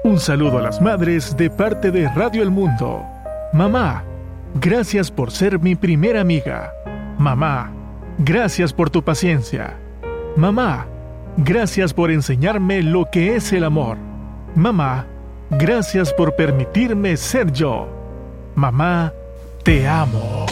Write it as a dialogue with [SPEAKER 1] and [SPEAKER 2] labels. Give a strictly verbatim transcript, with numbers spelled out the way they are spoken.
[SPEAKER 1] Un saludo a las madres de parte de Radio El Mundo. Mamá, gracias por ser mi primera amiga. Mamá, gracias por tu paciencia. Mamá, gracias por enseñarme lo que es el amor. Mamá, gracias por permitirme ser yo. Mamá, te amo.